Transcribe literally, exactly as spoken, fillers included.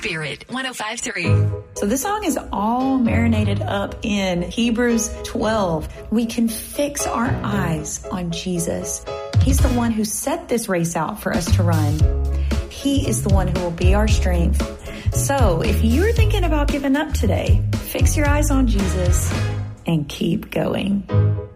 Spirit one oh five point three. So this song is all marinated up in Hebrews twelve. We can fix our eyes on Jesus. He's the one who set this race out for us to run. He is the one who will be our strength. So if you're thinking about giving up today, fix your eyes on Jesus and keep going.